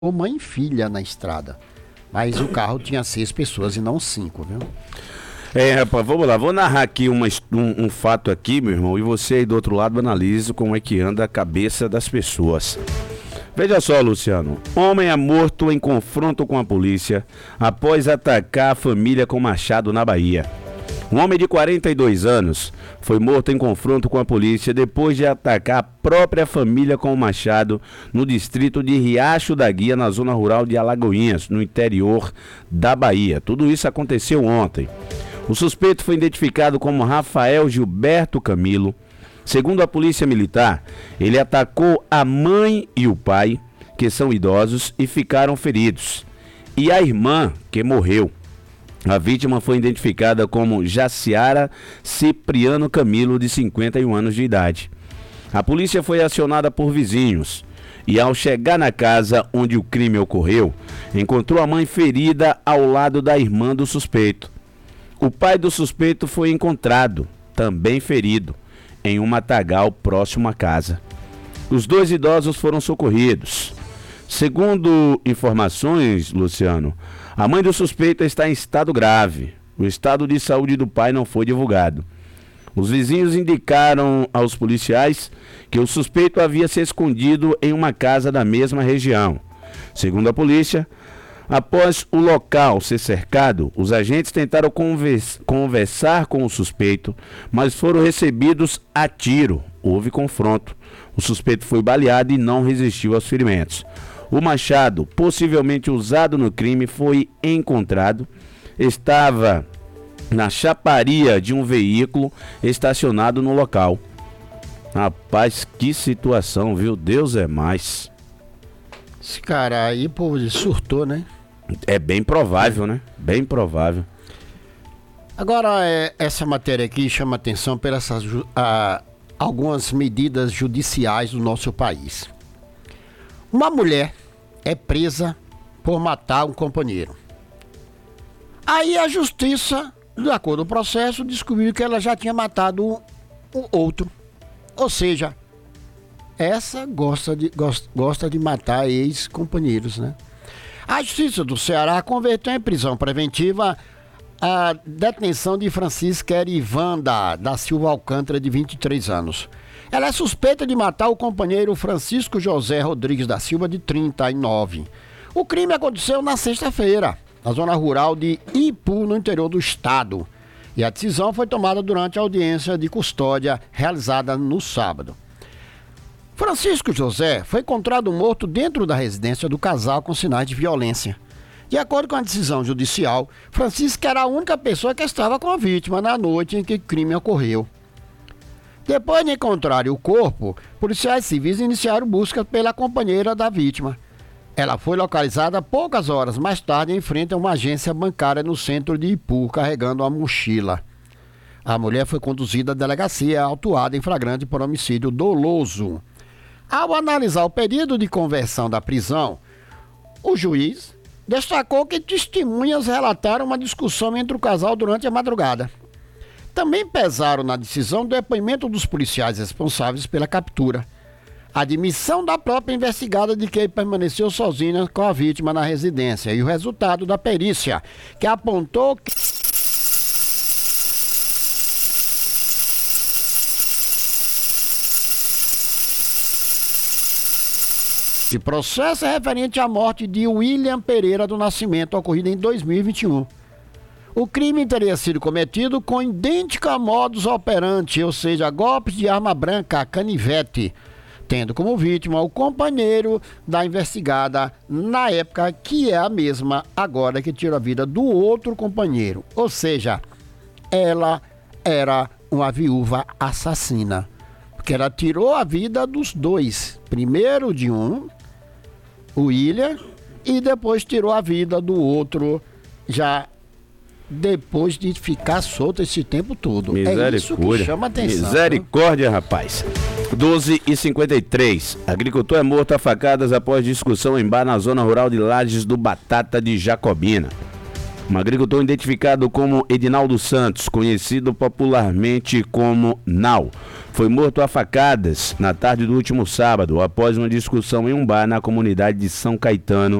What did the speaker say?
mãe e filha na estrada. Mas o carro tinha 6 pessoas e não 5, viu? Rapaz, vamos lá, vou narrar aqui um fato aqui, meu irmão, e você aí do outro lado analise como é que anda a cabeça das pessoas. Veja só, Luciano, homem é morto em confronto com a polícia após atacar a família com machado na Bahia. Um homem de 42 anos foi morto em confronto com a polícia depois de atacar a própria família com um machado no distrito de Riacho da Guia, na zona rural de Alagoinhas, no interior da Bahia. Tudo isso aconteceu ontem. O suspeito foi identificado como Rafael Gilberto Camilo. Segundo a polícia militar, ele atacou a mãe e o pai, que são idosos, e ficaram feridos, e a irmã, que morreu. A vítima foi identificada como Jaciara Cipriano Camilo, de 51 anos de idade. A polícia foi acionada por vizinhos e, ao chegar na casa onde o crime ocorreu, encontrou a mãe ferida ao lado da irmã do suspeito. O pai do suspeito foi encontrado, também ferido, em um matagal próximo à casa. Os 2 idosos foram socorridos. Segundo informações, Luciano, a mãe do suspeito está em estado grave. O estado de saúde do pai não foi divulgado. Os vizinhos indicaram aos policiais que o suspeito havia se escondido em uma casa da mesma região. Segundo a polícia, após o local ser cercado, os agentes tentaram conversar com o suspeito, mas foram recebidos a tiro. Houve confronto. O suspeito foi baleado e não resistiu aos ferimentos. O machado, possivelmente usado no crime, foi encontrado. Estava na chaparia de um veículo estacionado no local. Rapaz, que situação, viu? Deus é mais. Esse cara aí, pô, ele surtou, né? É bem provável, né? Bem provável. Agora, essa matéria aqui chama atenção pelas algumas medidas judiciais do nosso país. Uma mulher é presa por matar um companheiro. Aí a justiça, de acordo com o processo, descobriu que ela já tinha matado o outro. Ou seja, essa gosta de matar ex-companheiros, né? A Justiça do Ceará converteu em prisão preventiva a detenção de Francisca Erivanda da Silva Alcântara, de 23 anos. Ela é suspeita de matar o companheiro Francisco José Rodrigues da Silva, de 39. O crime aconteceu na sexta-feira, na zona rural de Ipu, no interior do estado. E a decisão foi tomada durante a audiência de custódia realizada no sábado. Francisco José foi encontrado morto dentro da residência do casal com sinais de violência. De acordo com a decisão judicial, Francisco era a única pessoa que estava com a vítima na noite em que o crime ocorreu. Depois de encontrarem o corpo, policiais civis iniciaram busca pela companheira da vítima. Ela foi localizada poucas horas mais tarde em frente a uma agência bancária no centro de Ipu, carregando uma mochila. A mulher foi conduzida à delegacia e autuada em flagrante por homicídio doloso. Ao analisar o pedido de conversão da prisão, o juiz destacou que testemunhas relataram uma discussão entre o casal durante a madrugada. Também pesaram na decisão o depoimento dos policiais responsáveis pela captura, a admissão da própria investigada de que permaneceu sozinha com a vítima na residência e o resultado da perícia, que apontou que esse processo é referente à morte de William Pereira do Nascimento, ocorrida em 2021. O crime teria sido cometido com idêntica modus operandi, ou seja, golpes de arma branca, canivete, tendo como vítima o companheiro da investigada na época, que é a mesma agora que tirou a vida do outro companheiro. Ou seja, ela era uma viúva assassina, porque ela tirou a vida dos 2. Primeiro de um, o William, e depois tirou a vida do outro, já depois de ficar solto esse tempo todo. Misericórdia. É isso que chama atenção. Misericórdia, rapaz. 12h53. Agricultor é morto a facadas após discussão em bar na zona rural de Lages do Batata de Jacobina. Um agricultor identificado como Edinaldo Santos, conhecido popularmente como Nau, foi morto a facadas na tarde do último sábado, após uma discussão em um bar na comunidade de São Caetano,